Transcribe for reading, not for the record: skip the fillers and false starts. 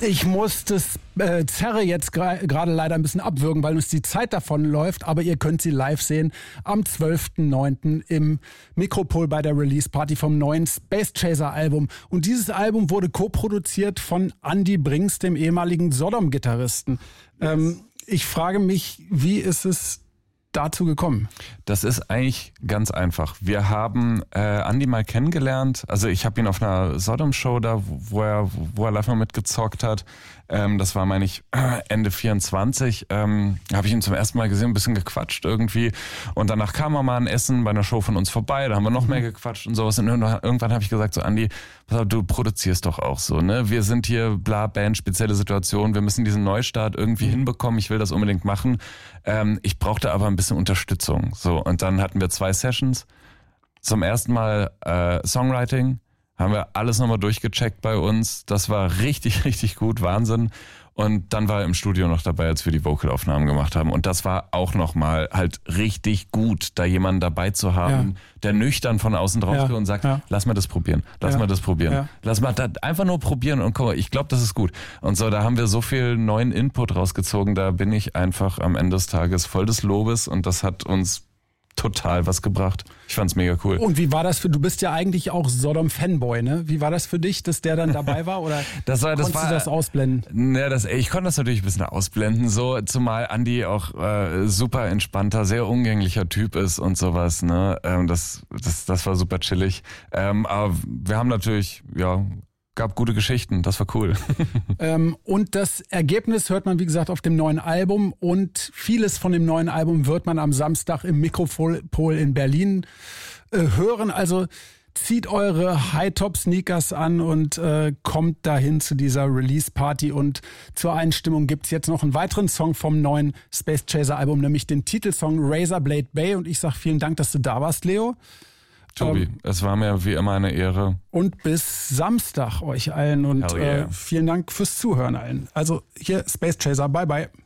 Ich muss das Zerre jetzt gerade leider ein bisschen abwürgen, weil uns die Zeit davon läuft. Aber ihr könnt sie live sehen am 12.09. im Mikropol bei der Release-Party vom neuen Space Chaser-Album. Und dieses Album wurde co-produziert von Andy Brings, dem ehemaligen Sodom-Gitarristen. Ich frage mich, wie ist es dazu gekommen? Das ist eigentlich ganz einfach. Wir haben Andy mal kennengelernt. Also ich habe ihn auf einer Sodom-Show da, wo er live mal mitgezockt hat. Das war, meine ich, Ende 24. Habe ich ihn zum ersten Mal gesehen, ein bisschen gequatscht irgendwie. Und danach kam er mal ein Essen bei einer Show von uns vorbei. Da haben wir noch mehr gequatscht und sowas. Und irgendwann habe ich gesagt so, Andy, pass auf, du produzierst doch auch so, ne? Wir sind hier, bla, Band, spezielle Situation. Wir müssen diesen Neustart irgendwie hinbekommen. Ich will das unbedingt machen. Ich brauchte aber ein bisschen Unterstützung. So, und dann hatten wir 2 Sessions. Zum ersten Mal Songwriting. Haben wir alles nochmal durchgecheckt bei uns. Das war richtig, richtig gut. Wahnsinn. Und dann war er im Studio noch dabei, als wir die Vocalaufnahmen gemacht haben. Und das war auch nochmal halt richtig gut, da jemanden dabei zu haben, der nüchtern von außen drauf geht und sagt, lass mal das probieren, lass mal das probieren. Ja. Lass mal das einfach nur probieren und guck mal, ich glaube, das ist gut. Und so, da haben wir so viel neuen Input rausgezogen. Da bin ich einfach am Ende des Tages voll des Lobes und das hat uns total was gebracht. Ich fand's mega cool. Und wie war das du bist ja eigentlich auch Sodom-Fanboy, ne? Wie war das für dich, dass der dann dabei war? Oder konntest du das ausblenden? Ja, ich konnte das natürlich ein bisschen ausblenden, so, zumal Andy auch super entspannter, sehr umgänglicher Typ ist und sowas, ne? Das war super chillig. Aber wir haben natürlich, gab gute Geschichten, das war cool. Und das Ergebnis hört man, wie gesagt, auf dem neuen Album und vieles von dem neuen Album wird man am Samstag im Mikropol in Berlin hören. Also zieht eure High-Top-Sneakers an und kommt dahin zu dieser Release-Party. Und zur Einstimmung gibt's jetzt noch einen weiteren Song vom neuen Space Chaser-Album, nämlich den Titelsong Razorblade Bay. Und ich sag vielen Dank, dass du da warst, Leo. Tobi, es war mir wie immer eine Ehre. Und bis Samstag euch allen und vielen Dank fürs Zuhören allen. Also hier Space Chaser, bye bye.